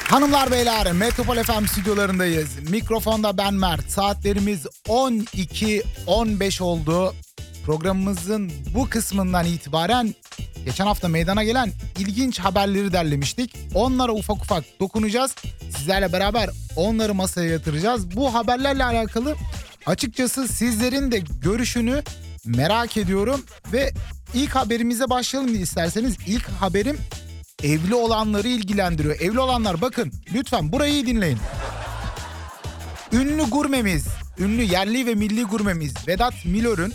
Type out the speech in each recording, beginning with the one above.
Hanımlar beyler, Metropol FM stüdyolarındayız. Mikrofonda ben Mert. Saatlerimiz 12.15 oldu. Programımızın bu kısmından itibaren geçen hafta meydana gelen ilginç haberleri derlemiştik. Onlara ufak ufak dokunacağız. Sizlerle beraber onları masaya yatıracağız. Bu haberlerle alakalı açıkçası sizlerin de görüşünü merak ediyorum. Ve ilk haberimize başlayalım isterseniz. İlk haberim evli olanları ilgilendiriyor. Evli olanlar bakın lütfen burayı iyi dinleyin. Ünlü gurmemiz, ünlü yerli ve milli gurmemiz Vedat Milor'un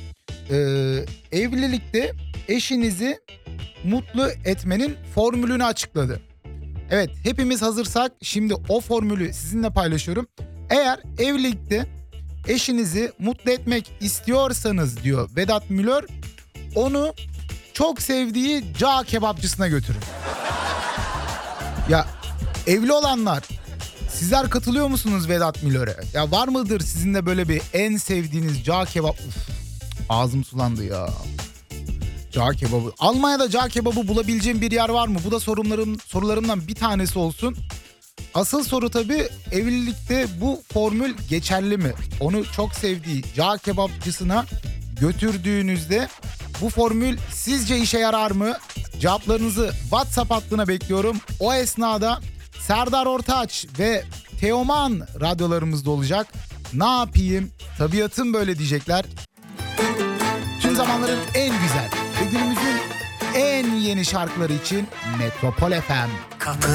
evlilikte eşinizi mutlu etmenin formülünü açıkladı. Evet, hepimiz hazırsak şimdi o formülü sizinle paylaşıyorum. Eğer evlilikte eşinizi mutlu etmek istiyorsanız diyor Vedat Milor, onu çok sevdiği cağ kebapçısına götürün. Ya evli olanlar, sizler katılıyor musunuz Vedat Milor'a? Ya var mıdır sizin de böyle bir en sevdiğiniz cağ kebap? Uf, ağzım sulandı ya. Cağ kebabı. Almanya'da cağ kebabı bulabileceğim bir yer var mı? Bu da sorularımdan bir tanesi olsun. Asıl soru tabii, evlilikte bu formül geçerli mi? Onu çok sevdiği cağ kebapçısına götürdüğünüzde bu formül sizce işe yarar mı? Cevaplarınızı WhatsApp hattına bekliyorum. O esnada Serdar Ortaç ve Teoman radyolarımızda olacak. Ne yapayım? Tabiatım böyle diyecekler. Tüm zamanların en güzel ve günümüzün en yeni şarkıları için Metropol FM. Kapı